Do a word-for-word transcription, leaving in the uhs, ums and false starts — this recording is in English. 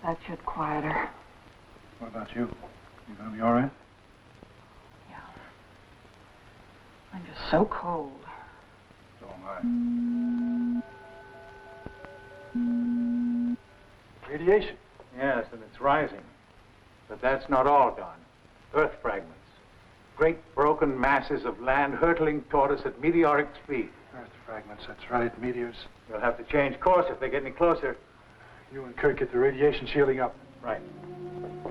that shit quieter. What about you? You gonna be all right? Yeah. I'm just so cold. So am I. Radiation. Yes, and it's rising. But that's not all, Don. Earth fragments. Great broken masses of land hurtling toward us at meteoric speed. Earth fragments, that's right. Meteors. We'll have to change course if they get any closer. You and Kirk get the radiation shielding up. Right.